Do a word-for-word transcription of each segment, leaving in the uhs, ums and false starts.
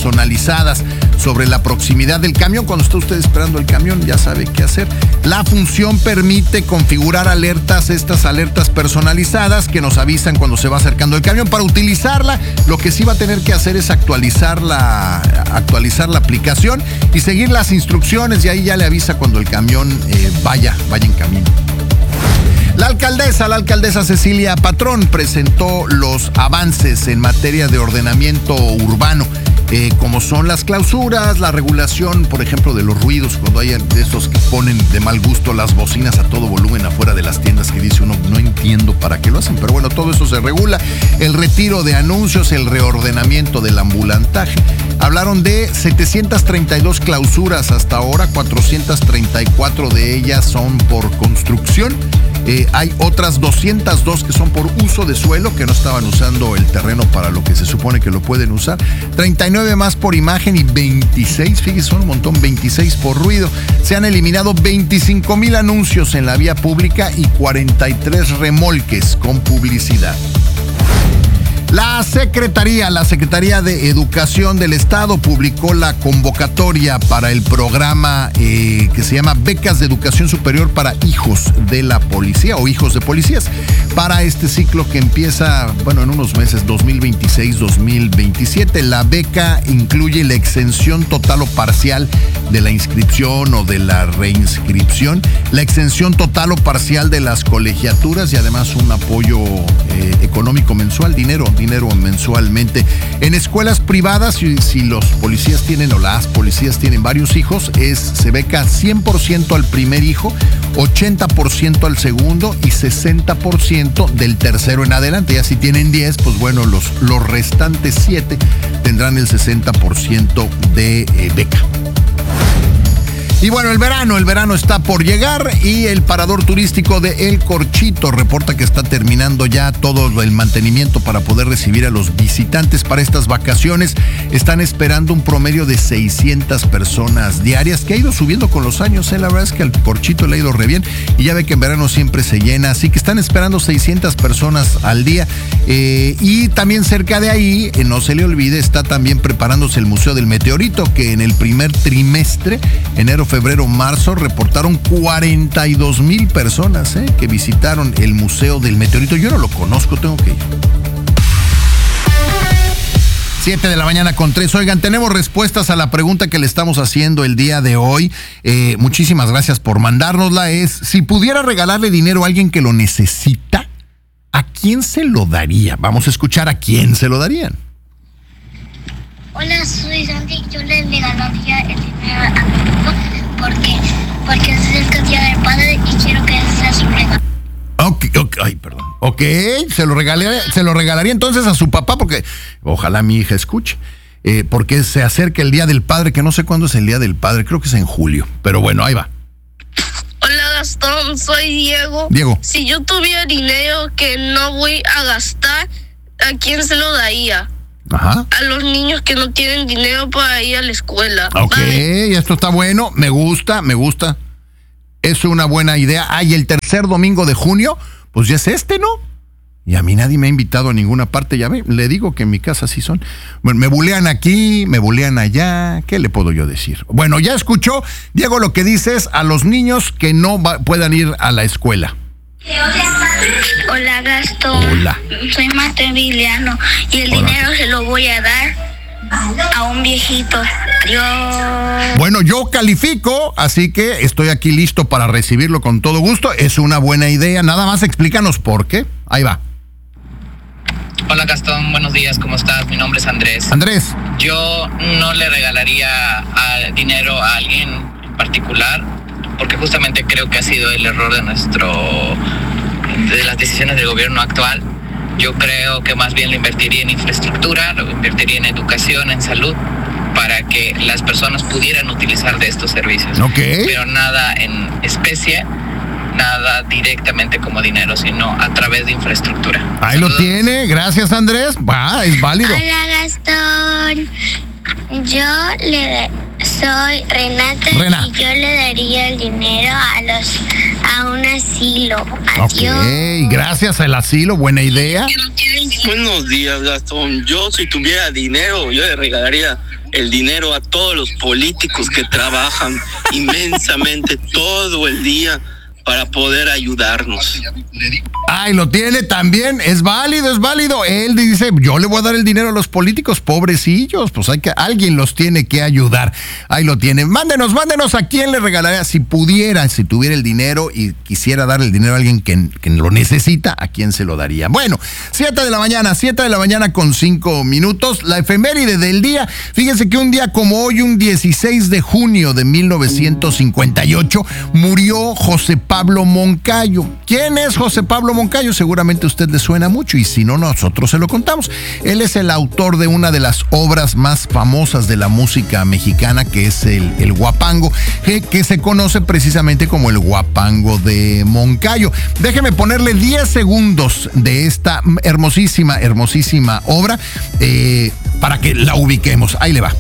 personalizadas sobre la proximidad del camión. Cuando está usted esperando el camión, ya sabe qué hacer. La función permite configurar alertas, estas alertas personalizadas que nos avisan cuando se va acercando el camión. Para utilizarla, lo que sí va a tener que hacer es actualizar la, actualizar la aplicación y seguir las instrucciones, y ahí ya le avisa cuando el camión eh, vaya, vaya en camino. La alcaldesa, la alcaldesa Cecilia Patrón presentó los avances en materia de ordenamiento urbano, eh, como son las clausuras, la regulación, por ejemplo, de los ruidos, cuando hay de esos que ponen de mal gusto las bocinas a todo volumen afuera de las tiendas, que dice uno, no entiendo para qué lo hacen, pero bueno, todo eso se regula. El retiro de anuncios, el reordenamiento del ambulantaje. Hablaron de setecientas treinta y dos clausuras hasta ahora, cuatrocientas treinta y cuatro de ellas son por construcción. Eh, hay otras doscientas dos que son por uso de suelo, que no estaban usando el terreno para lo que se supone que lo pueden usar. treinta y nueve más por imagen y veintiséis, fíjense, son un montón, veintiséis por ruido. Se han eliminado veinticinco mil anuncios en la vía pública y cuarenta y tres remolques con publicidad. La Secretaría, la Secretaría de Educación del Estado publicó la convocatoria para el programa eh, que se llama Becas de Educación Superior para Hijos de la Policía o Hijos de Policías, para este ciclo que empieza, bueno, en unos meses, dos mil veintiséis dos mil veintisiete. La beca incluye la exención total o parcial de la inscripción o de la reinscripción, la exención total o parcial de las colegiaturas y además un apoyo eh, económico mensual, dinero, dinero mensualmente. En escuelas privadas, si, si los policías tienen o las policías tienen varios hijos, es, se beca cien por ciento al primer hijo, ochenta por ciento al segundo y sesenta por ciento del tercero en adelante. Ya si tienen diez, pues bueno, los, los restantes siete tendrán el sesenta por ciento de eh, beca. Y bueno, el verano, el verano está por llegar y el parador turístico de El Corchito reporta que está terminando ya todo el mantenimiento para poder recibir a los visitantes para estas vacaciones. Están esperando un promedio de seiscientas personas diarias, que ha ido subiendo con los años, ¿eh? La verdad es que al Corchito le ha ido re bien y ya ve que en verano siempre se llena, así que están esperando seiscientas personas al día. Eh, y también cerca de ahí, eh, no se le olvide, está también preparándose el Museo del Meteorito, que en el primer trimestre, enero, febrero, marzo, reportaron cuarenta y dos mil personas eh, que visitaron el Museo del Meteorito. Yo no lo conozco, tengo que ir. siete de la mañana con tres. Oigan, tenemos respuestas a la pregunta que le estamos haciendo el día de hoy. Eh, muchísimas gracias por mandárnosla. Es, si pudiera regalarle dinero a alguien que lo necesita, ¿a quién se lo daría? Vamos a escuchar a quién se lo darían. Hola, soy Sandy. Yo le regalaría el dinero a mi hijo porque, porque es el día del padre y quiero que sea su regalo. Ok, ok, ay, perdón. Ok, se lo regalaría, se lo regalaría entonces a su papá, porque ojalá mi hija escuche. Eh, porque se acerca el Día del Padre, que no sé cuándo es el Día del Padre, creo que es en julio. Pero bueno, ahí va. Hola Gastón, soy Diego. Diego. Si yo tuviera dinero que no voy a gastar, ¿a quién se lo daría? Ajá. A los niños que no tienen dinero para ir a la escuela. Ok, Bye. esto está bueno, me gusta, me gusta. Es una buena idea. Ah, y el tercer domingo de junio, pues ya es este, ¿no? Y a mí nadie me ha invitado a ninguna parte, ya ve, le digo que en mi casa sí son. Bueno, me bulean aquí, me bulean allá, ¿qué le puedo yo decir? Bueno, ya escuchó, Diego, lo que dice es a los niños que no va, puedan ir a la escuela. Hola Gastón. Hola. Soy Maximiliano y el Hola. dinero se lo voy a dar a un viejito. Adiós. Bueno, yo califico, así que estoy aquí listo para recibirlo con todo gusto. Es una buena idea, nada más explícanos por qué. Ahí va. Hola Gastón, buenos días, ¿cómo estás? Mi nombre es Andrés. Andrés. Yo no le regalaría a dinero a alguien en particular, porque justamente creo que ha sido el error de nuestro, de las decisiones del gobierno actual. Yo creo que más bien lo invertiría en infraestructura, lo invertiría en educación, en salud, para que las personas pudieran utilizar de estos servicios. Ok. Pero nada en especie, nada directamente como dinero, sino a través de infraestructura. Ahí lo Saludos. tiene, gracias Andrés. Va, es válido. Hola Gastón. Yo le soy Renata Rena. y yo le daría el dinero a los a un asilo. Adiós. Ok, gracias al asilo, buena idea. Buenos días, Gastón. Yo, si tuviera dinero, yo le regalaría el dinero a todos los políticos que trabajan inmensamente todo el día para poder ayudarnos. Ay, lo tiene también, es válido, es válido. Él dice, yo le voy a dar el dinero a los políticos, pobrecillos, pues hay que, alguien los tiene que ayudar. Ahí lo tiene. Mándenos, mándenos a quién le regalaría, si pudiera, si tuviera el dinero y quisiera dar el dinero a alguien que, que lo necesita, ¿a quién se lo daría? Bueno, siete de la mañana, siete de la mañana con cinco minutos, la efeméride del día. Fíjense que un día como hoy, un dieciséis de junio de mil novecientos cincuenta y ocho, murió José Pablo Moncayo. ¿Quién es José Pablo Moncayo? Seguramente a usted le suena mucho y si no, nosotros se lo contamos. Él es el autor de una de las obras más famosas de la música mexicana, que es el, el Huapango, que, que se conoce precisamente como el Huapango de Moncayo. Déjeme ponerle diez segundos de esta hermosísima, hermosísima obra eh, para que la ubiquemos. Ahí le va.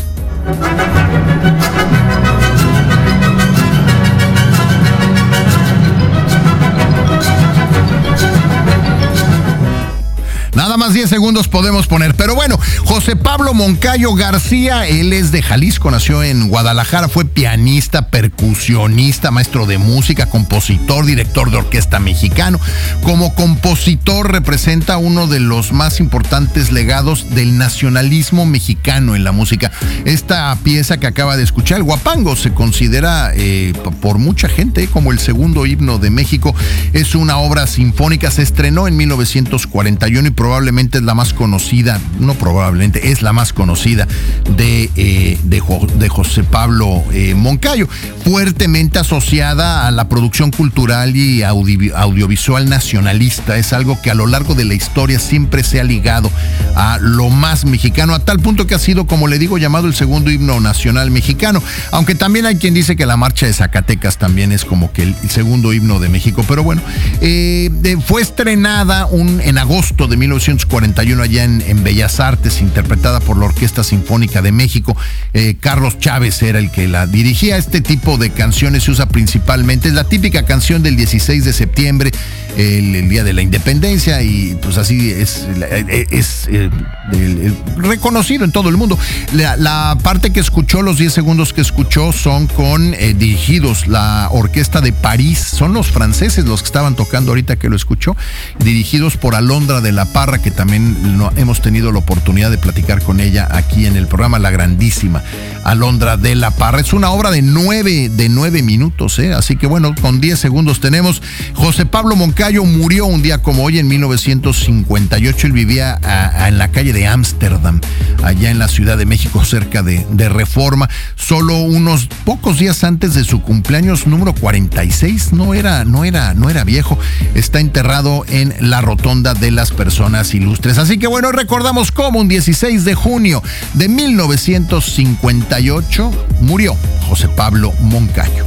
Nada más diez segundos podemos poner. Pero bueno, José Pablo Moncayo García, él es de Jalisco, nació en Guadalajara, fue pianista, percusionista, maestro de música, compositor, director de orquesta mexicano. Como compositor representa uno de los más importantes legados del nacionalismo mexicano en la música. Esta pieza que acaba de escuchar, el Huapango, se considera eh, por mucha gente como el segundo himno de México. Es una obra sinfónica, se estrenó en mil novecientos cuarenta y uno y probablemente es la más conocida, no probablemente, es la más conocida de, eh, de, jo, de José Pablo eh, Moncayo, fuertemente asociada a la producción cultural y audio, audiovisual nacionalista. Es algo que a lo largo de la historia siempre se ha ligado a lo más mexicano, a tal punto que ha sido, como le digo, llamado el segundo himno nacional mexicano, aunque también hay quien dice que la marcha de Zacatecas también es como que el, el segundo himno de México. Pero bueno, eh, de, fue estrenada un, en agosto de mil novecientos cuarenta y uno allá en, en Bellas Artes, interpretada por la Orquesta Sinfónica de México. eh, Carlos Chávez era el que la dirigía. Este tipo de canciones se usa principalmente, es la típica canción del dieciséis de septiembre, el, el día de la independencia, y pues así es, es, es el, el, reconocido en todo el mundo. La, la parte que escuchó, los diez segundos que escuchó, son con eh, dirigidos la Orquesta de París, son los franceses los que estaban tocando ahorita que lo escuchó, dirigidos por Alondra de la Parra, que también no, hemos tenido la oportunidad de platicar con ella aquí en el programa, la grandísima Alondra de la Parra. Es una obra de nueve, de nueve minutos, ¿eh? Así que bueno, con diez segundos tenemos. José Pablo Moncayo murió un día como hoy en mil novecientos cincuenta y ocho. Él vivía a, a, en la calle de Ámsterdam, allá en la Ciudad de México, cerca de, de Reforma, solo unos pocos días antes de su cumpleaños número cuarenta y seis. No era, no era, no era viejo. Está enterrado en la Rotonda de las Personas Ilustres. Así que bueno, recordamos cómo un dieciséis de junio de mil novecientos cincuenta y ocho murió José Pablo Moncayo.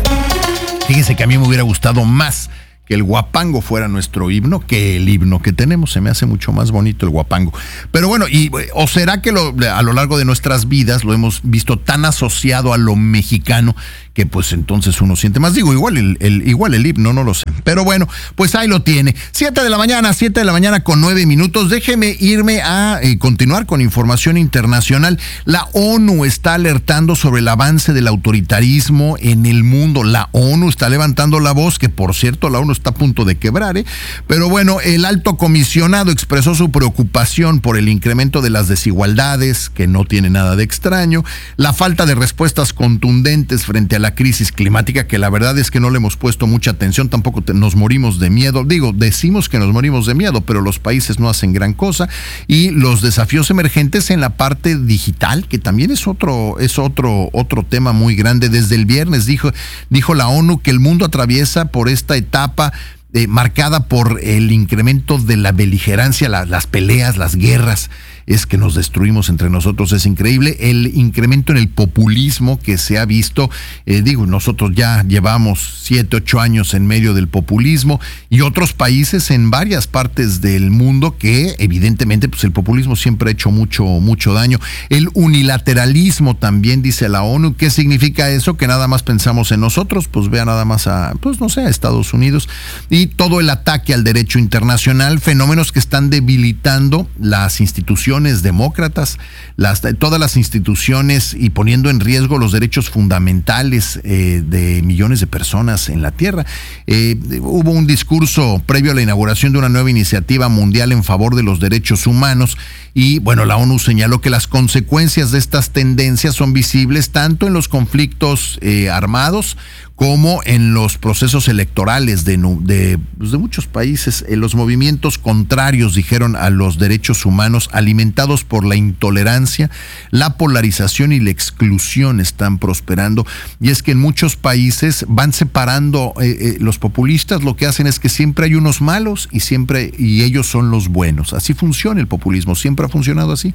Fíjense que a mí me hubiera gustado más que el Huapango fuera nuestro himno que el himno que tenemos. Se me hace mucho más bonito el Huapango. Pero bueno, y o será que lo, a lo largo de nuestras vidas lo hemos visto tan asociado a lo mexicano que pues entonces uno siente más. Digo, igual el, el, igual el himno, no lo sé. Pero bueno, pues ahí lo tiene. siete de la mañana, siete de la mañana con nueve minutos. Déjeme irme a eh, continuar con información internacional. La ONU está alertando sobre el avance del autoritarismo en el mundo. La ONU está levantando la voz, que por cierto la ONU está a punto de quebrar, ¿eh? Pero bueno, el alto comisionado expresó su preocupación por el incremento de las desigualdades, que no tiene nada de extraño, la falta de respuestas contundentes frente a la crisis climática, que la verdad es que no le hemos puesto mucha atención, tampoco te, nos morimos de miedo. Digo, decimos que nos morimos de miedo, pero los países no hacen gran cosa, y los desafíos emergentes en la parte digital, que también es otro, es otro, otro tema muy grande. Desde el viernes dijo, dijo la ONU que el mundo atraviesa por esta etapa Eh, marcada por el incremento de la beligerancia, la, las peleas, las guerras. Es que nos destruimos entre nosotros, es increíble. El incremento en el populismo que se ha visto, eh, digo, nosotros ya llevamos siete, ocho años en medio del populismo, y otros países en varias partes del mundo que evidentemente pues el populismo siempre ha hecho mucho, mucho daño. El unilateralismo también, dice la ONU. ¿Qué significa eso? Que nada más pensamos en nosotros. Pues vea nada más a, pues no sé, a Estados Unidos. Y todo el ataque al derecho internacional, fenómenos que están debilitando las instituciones instituciones demócratas, las, todas las instituciones y poniendo en riesgo los derechos fundamentales eh, de millones de personas en la Tierra. Eh, hubo un discurso previo a la inauguración de una nueva iniciativa mundial en favor de los derechos humanos y, bueno, la ONU señaló que las consecuencias de estas tendencias son visibles tanto en los conflictos eh, armados como en los procesos electorales de, de, pues de muchos países. En los movimientos contrarios, dijeron, a los derechos humanos, alimentados por la intolerancia, la polarización y la exclusión, están prosperando. Y es que en muchos países van separando, eh, eh, los populistas lo que hacen es que siempre hay unos malos y siempre y ellos son los buenos. Así funciona el populismo, siempre ha funcionado así.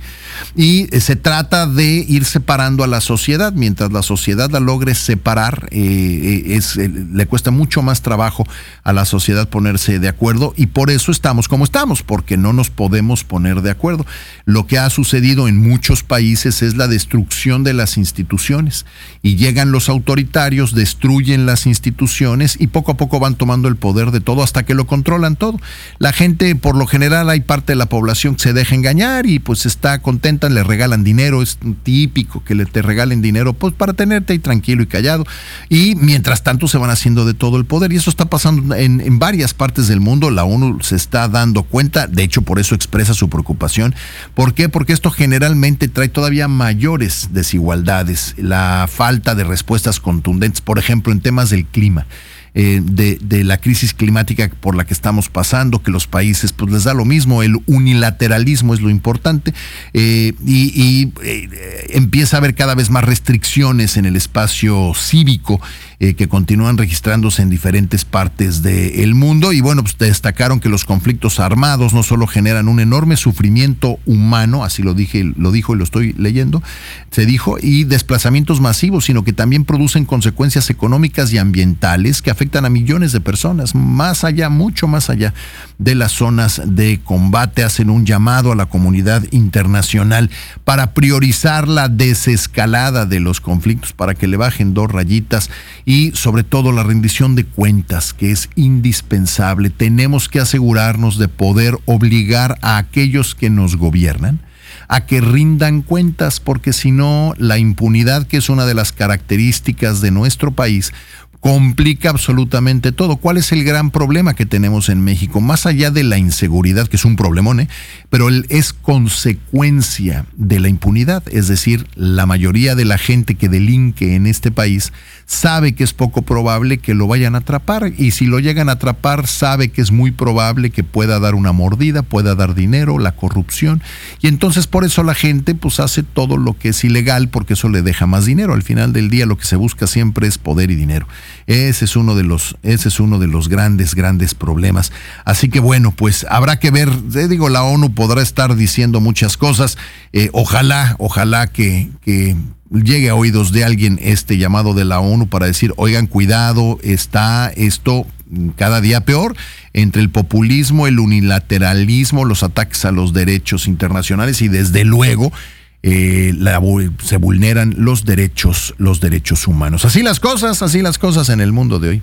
Y eh, se trata de ir separando a la sociedad. Mientras la sociedad la logre separar, eh, Es, le cuesta mucho más trabajo a la sociedad ponerse de acuerdo y por eso estamos como estamos, porque no nos podemos poner de acuerdo. Lo que ha sucedido en muchos países es la destrucción de las instituciones y llegan los autoritarios, destruyen las instituciones y poco a poco van tomando el poder de todo hasta que lo controlan todo. La gente, por lo general, hay parte de la población que se deja engañar y pues está contenta, le regalan dinero, es típico que le te regalen dinero pues para tenerte ahí tranquilo y callado, y mientras Mientras tanto se van haciendo de todo el poder y eso está pasando en, en varias partes del mundo. La ONU se está dando cuenta, de hecho por eso expresa su preocupación. ¿Por qué? Porque esto generalmente trae todavía mayores desigualdades, la falta de respuestas contundentes, por ejemplo en temas del clima. Eh, de, de la crisis climática por la que estamos pasando, que los países pues les da lo mismo, el unilateralismo es lo importante, eh, y, y eh, empieza a haber cada vez más restricciones en el espacio cívico eh, que continúan registrándose en diferentes partes del mundo y bueno, pues destacaron que los conflictos armados no solo generan un enorme sufrimiento humano, así lo dije, lo dijo y lo estoy leyendo, se dijo, y desplazamientos masivos, sino que también producen consecuencias económicas y ambientales que afectan afectan a millones de personas, más allá, mucho más allá de las zonas de combate. Hacen un llamado a la comunidad internacional para priorizar la desescalada de los conflictos, para que le bajen dos rayitas y sobre todo la rendición de cuentas, que es indispensable. Tenemos que asegurarnos de poder obligar a aquellos que nos gobiernan a que rindan cuentas, porque si no, la impunidad, que es una de las características de nuestro país, complica absolutamente todo. ¿Cuál es el gran problema que tenemos en México? Más allá de la inseguridad, que es un problemón, ¿eh? pero él es consecuencia de la impunidad. Es decir, la mayoría de la gente que delinque en este país sabe que es poco probable que lo vayan a atrapar, y si lo llegan a atrapar, sabe que es muy probable que pueda dar una mordida, pueda dar dinero, la corrupción, y entonces por eso la gente pues hace todo lo que es ilegal, porque eso le deja más dinero. Al final del día lo que se busca siempre es poder y dinero. Ese es uno de los, ese es uno de los grandes, grandes problemas. Así que bueno, pues habrá que ver. Eh, digo, la ONU podrá estar diciendo muchas cosas. Eh, ojalá, ojalá que, que llegue a oídos de alguien este llamado de la ONU para decir, oigan, cuidado, está esto cada día peor, entre el populismo, el unilateralismo, los ataques a los derechos internacionales y desde luego Eh, la, se vulneran los derechos, los derechos humanos. Así las cosas, así las cosas en el mundo de hoy.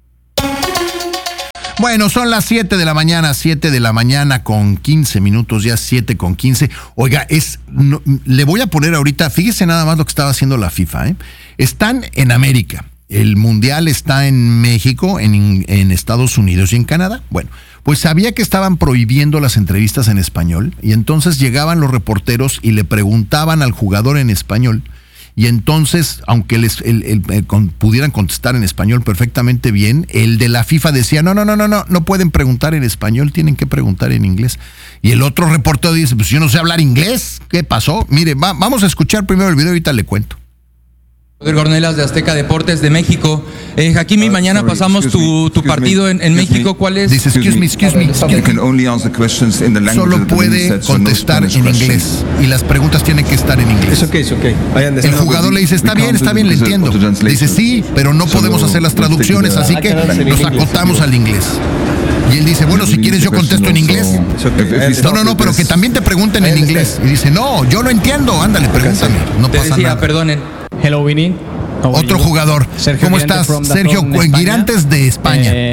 Bueno, son las siete de la mañana, siete de la mañana con quince minutos, ya siete con quince. Oiga, es, no, le voy a poner ahorita, fíjese nada más lo que estaba haciendo la FIFA, ¿eh? Están en América, el Mundial está en México, en, en Estados Unidos y en Canadá. Bueno, pues sabía que estaban prohibiendo las entrevistas en español y entonces llegaban los reporteros y le preguntaban al jugador en español y entonces, aunque les el, el, el, con, pudieran contestar en español perfectamente bien, el de la FIFA decía, no, no, no, no, no, no pueden preguntar en español, tienen que preguntar en inglés. Y el otro reportero dice, pues yo no sé hablar inglés, ¿qué pasó? Mire, va, vamos a escuchar primero el video y ahorita le cuento. Rodrigo Ornelas de Azteca Deportes de México. Eh, Hakimi, uh, mañana sorry, pasamos tu, tu partido me, en, en México. Me. ¿Cuál es? Dice, excuse me, excuse me. Excuse me. Solo puede contestar en inglés y las preguntas tienen que estar en inglés. Okay, okay. El jugador le dice, está bien, está bien, le entiendo. Dice, sí, pero no podemos hacer las traducciones, así que nos acotamos al inglés. Y él dice, bueno, si quieres yo contesto en inglés. No, no, no, pero que también te pregunten en inglés. Y dice, no, yo lo entiendo, ándale, pregúntame. No pasa decía, nada. Perdonen. Hello, Vinny. Otro jugador. Sergio ¿Cómo estás? Sergio Guirantes de España. Eh,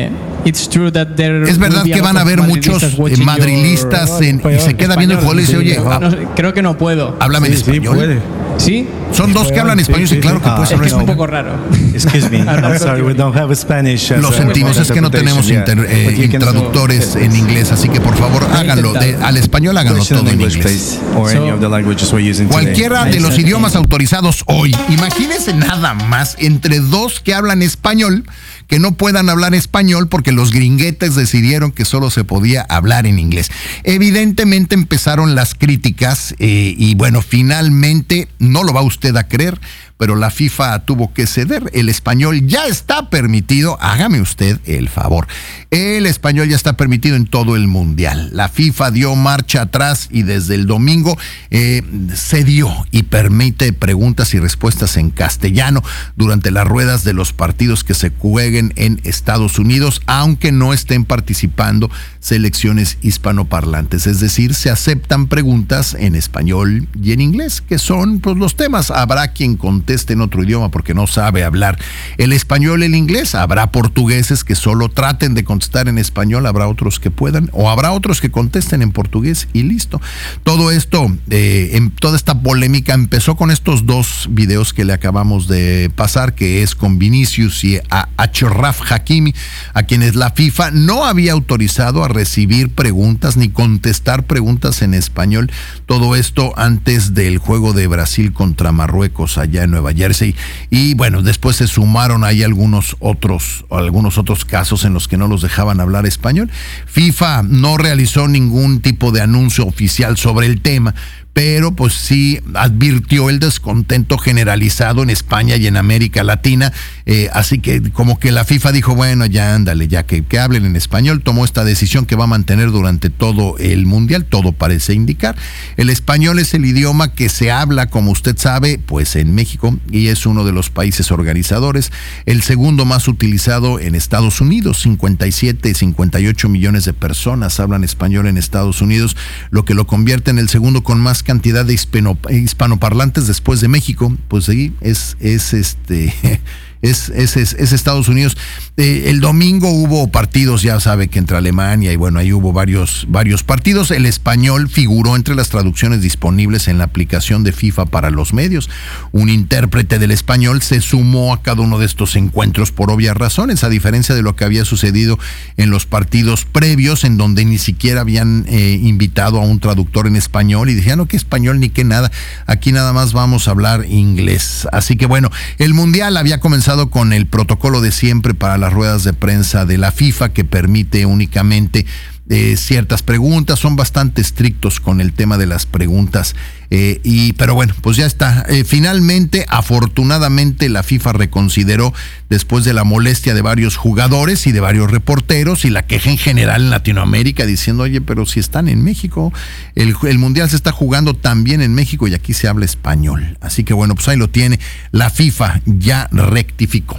Es verdad que van a haber muchos eh, madrilistas en, y se queda viendo el juego y dice, oye, no, creo que no puedo. Háblame Sí, en español. sí, puede. ¿Sí? Son dos que hablan español, sí, claro que Ah, puedes Es hablar que es un español. poco raro. Excuse me, I'm sorry, we don't have a Spanish. as Lo a sentimos, es que no tenemos interpretation, inter- yeah. eh, But you can- traductores en inglés, así que por favor háganlo. De, al español háganlo Question todo in en English, inglés. please, or any So- of the languages we're using today. Cualquiera de los Exacto. idiomas autorizados hoy. Imagínense nada más entre dos que hablan español que no puedan hablar español porque los gringuetes decidieron que solo se podía hablar en inglés. Evidentemente empezaron las críticas eh, y bueno, finalmente, no lo va usted a creer, pero la FIFA tuvo que ceder. El español ya está permitido, hágame usted el favor, el español ya está permitido en todo el mundial. La FIFA dio marcha atrás y desde el domingo eh, cedió y permite preguntas y respuestas en castellano durante las ruedas de los partidos que se jueguen en Estados Unidos, aunque no estén participando selecciones hispanoparlantes. Es decir, se aceptan preguntas en español y en inglés, que son pues, los temas. Habrá quien conteste en otro idioma porque no sabe hablar el español y el inglés. Habrá portugueses que solo traten de contestar en español, habrá otros que puedan, o habrá otros que contesten en portugués y listo. Todo esto, eh, en, toda esta polémica empezó con estos dos videos que le acabamos de pasar, que es con Vinicius y a Achraf Hakimi, a quienes la FIFA no había autorizado a recibir preguntas ni contestar preguntas en español. Todo esto antes del juego de Brasil contra Marruecos allá en Nueva Jersey. Y bueno, después se sumaron ahí algunos otros, algunos otros casos en los que no los dejaban hablar español. FIFA no realizó ningún tipo de anuncio oficial sobre el tema, pero pues sí advirtió el descontento generalizado en España y en América Latina, eh, así que como que la FIFA dijo, bueno, ya ándale, ya que, que hablen en español, tomó esta decisión que va a mantener durante todo el Mundial, todo parece indicar. El español es el idioma que se habla, como usted sabe, pues en México, y es uno de los países organizadores, el segundo más utilizado en Estados Unidos, cincuenta y siete, cincuenta y ocho millones de personas hablan español en Estados Unidos, lo que lo convierte en el segundo con más cantidad de hispano, hispanoparlantes después de México. Pues sí, es, es este es, es, es, es Estados Unidos. Eh, el domingo hubo partidos, ya sabe que entre Alemania y bueno, ahí hubo varios, varios partidos. El español figuró entre las traducciones disponibles en la aplicación de FIFA para los medios. Un intérprete del español se sumó a cada uno de estos encuentros por obvias razones, a diferencia de lo que había sucedido en los partidos previos, en donde ni siquiera habían eh, invitado a un traductor en español y decían, no, que español ni que nada, aquí nada más vamos a hablar inglés. Así que bueno, el Mundial había comenzado con el protocolo de siempre para las ruedas de prensa de la FIFA, que permite únicamente eh, ciertas preguntas, son bastante estrictos con el tema de las preguntas, eh, y pero bueno, pues ya está. Eh, finalmente, afortunadamente, la FIFA reconsideró después de la molestia de varios jugadores y de varios reporteros y la queja en general en Latinoamérica diciendo, oye, pero si están en México, el, el Mundial se está jugando también en México y aquí se habla español. Así que bueno, pues ahí lo tiene, la FIFA ya rectificó.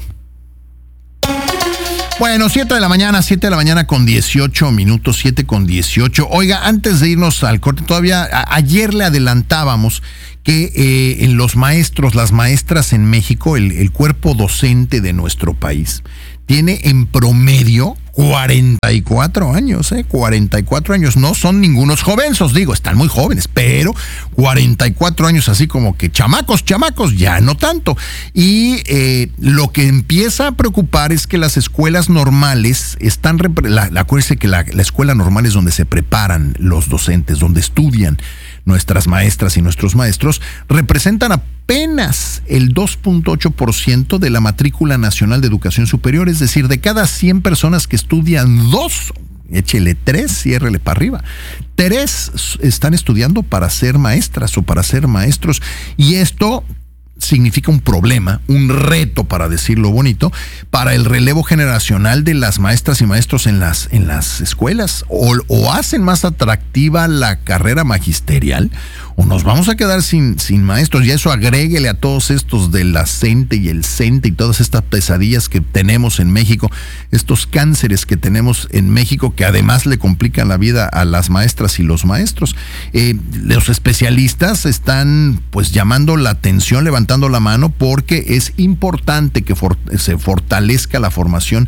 Bueno, siete de la mañana, siete de la mañana con dieciocho minutos, siete con dieciocho. Oiga, antes de irnos al corte, todavía a, ayer le adelantábamos que eh, en los maestros, las maestras en México, el, el cuerpo docente de nuestro país tiene en promedio cuarenta y cuatro años, ¿eh? cuarenta y cuatro años, no son ningunos jovensos, digo, están muy jóvenes, pero cuarenta y cuatro años, así como que chamacos, chamacos, ya no tanto. Y eh, lo que empieza a preocupar es que las escuelas normales están, la, la, acuérdense que la, la escuela normal es donde se preparan los docentes, donde estudian nuestras maestras y nuestros maestros, representan apenas el dos punto ocho por ciento de la matrícula nacional de educación superior, es decir, de cada cien personas que estudian, dos, échele tres, ciérrele para arriba, tres están estudiando para ser maestras o para ser maestros, y esto significa un problema, un reto, para decirlo bonito, para el relevo generacional de las maestras y maestros en las, en las escuelas. O, o hacen más atractiva la carrera magisterial, o nos vamos a quedar sin, sin maestros. Y eso agréguele a todos estos de la CENTE y el CENTE y todas estas pesadillas que tenemos en México, estos cánceres que tenemos en México, que además le complican la vida a las maestras y los maestros. Eh, los especialistas están pues llamando la atención, levantando la mano, porque es importante que for- se fortalezca la formación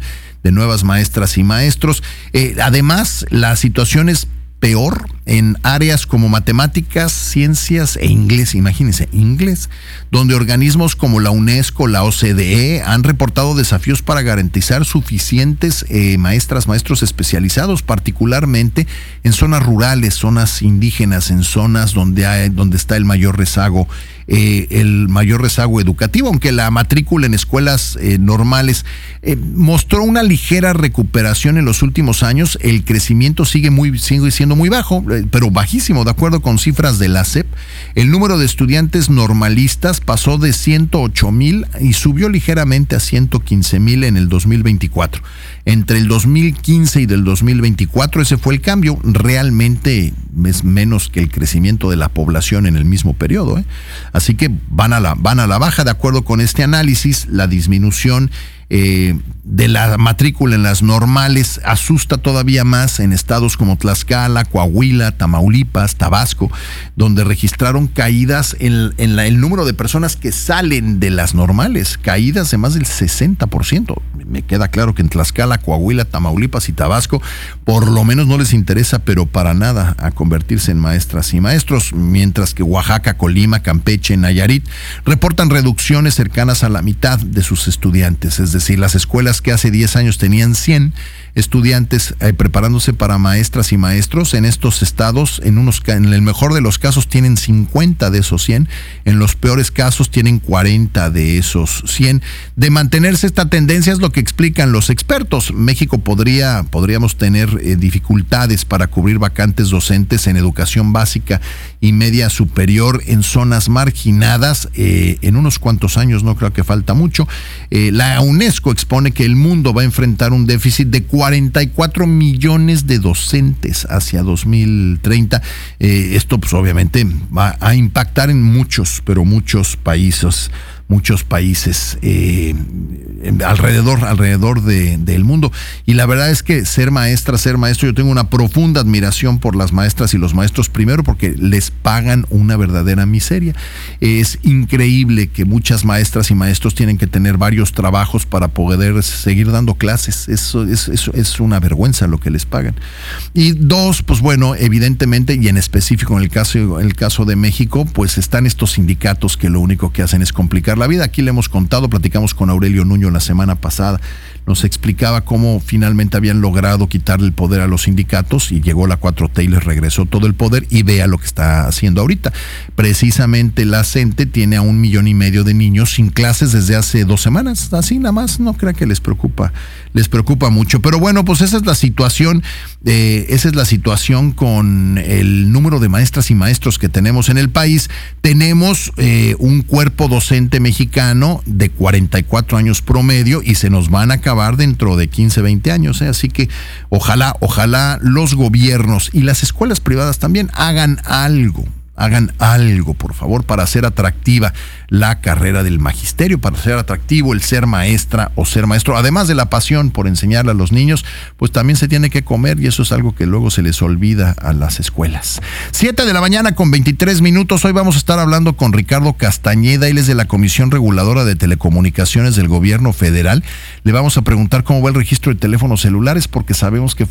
de nuevas maestras y maestros. Eh, además, la situación es peor en áreas como matemáticas, ciencias e inglés. Imagínense, inglés, donde organismos como la UNESCO, la O C D E han reportado desafíos para garantizar suficientes eh, maestras, maestros especializados, particularmente en zonas rurales, zonas indígenas, en zonas donde hay, donde está el mayor rezago, eh, el mayor rezago educativo, aunque la matrícula en escuelas eh, normales eh, mostró una ligera recuperación en los últimos años. El crecimiento sigue muy, sigue siendo muy bajo, pero bajísimo, de acuerdo con cifras de la S E P. El número de estudiantes normalistas pasó de ciento ocho mil y subió ligeramente a ciento quince mil en el dos mil veinticuatro. Entre el dos mil quince y del dos mil veinticuatro ese fue el cambio. Realmente es menos que el crecimiento de la población en el mismo periodo, ¿eh? Así que van a la, van a la baja. De acuerdo con este análisis, la disminución Eh, de la matrícula en las normales asusta todavía más en estados como Tlaxcala, Coahuila, Tamaulipas, Tabasco, donde registraron caídas en, en la, el número de personas que salen de las normales, caídas de más del sesenta por ciento. Me queda claro que en Tlaxcala, Coahuila, Tamaulipas y Tabasco por lo menos no les interesa, pero para nada, a convertirse en maestras y maestros, mientras que Oaxaca, Colima, Campeche, Nayarit reportan reducciones cercanas a la mitad de sus estudiantes. Es decir, las escuelas que hace diez años tenían cien estudiantes eh, preparándose para maestras y maestros, en estos estados, en unos en el mejor de los casos tienen cincuenta de esos cien, en los peores casos tienen cuarenta de esos cien. De mantenerse esta tendencia es lo que explican los expertos. México podría, podríamos tener eh, dificultades para cubrir vacantes docentes en educación básica y media superior en zonas marginadas eh, en unos cuantos años, no creo que falta mucho. Eh, la UNESCO expone que el mundo va a enfrentar un déficit de cuarenta y cuatro millones de docentes hacia dos mil treinta. Eh, esto pues obviamente va a impactar en muchos, pero muchos países, muchos países eh, alrededor, alrededor de, del mundo. Y la verdad es que ser maestra, ser maestro, yo tengo una profunda admiración por las maestras y los maestros, primero porque les pagan una verdadera miseria. Es increíble que muchas maestras y maestros tienen que tener varios trabajos para poder seguir dando clases. Eso es, eso es una vergüenza lo que les pagan. Y dos, pues bueno, evidentemente, y en específico en el caso, en el caso de México, pues están estos sindicatos que lo único que hacen es complicar la vida. Aquí le hemos contado, platicamos con Aurelio Nuño la semana pasada, nos explicaba cómo finalmente habían logrado quitarle el poder a los sindicatos y llegó la cuatro T y les regresó todo el poder, y vea lo que está haciendo ahorita. Precisamente la CENTE tiene a un millón y medio de niños sin clases desde hace dos semanas, así nada más. No crea que les preocupa, les preocupa mucho, pero bueno, pues esa es la situación, eh, esa es la situación con el número de maestras y maestros que tenemos en el país. Tenemos eh, un cuerpo docente mexicano de cuarenta y cuatro años promedio y se nos van a acabar dentro de quince, veinte años, ¿eh? Así que ojalá, ojalá los gobiernos y las escuelas privadas también hagan algo, hagan algo, por favor, para hacer atractiva la carrera del magisterio, para hacer atractivo el ser maestra o ser maestro. Además de la pasión por enseñarle a los niños, pues también se tiene que comer, y eso es algo que luego se les olvida a las escuelas. Siete de la mañana con veintitrés minutos. Hoy vamos a estar hablando con Ricardo Castañeda, él es de la Comisión Reguladora de Telecomunicaciones del Gobierno Federal. Le vamos a preguntar cómo va el registro de teléfonos celulares, porque sabemos que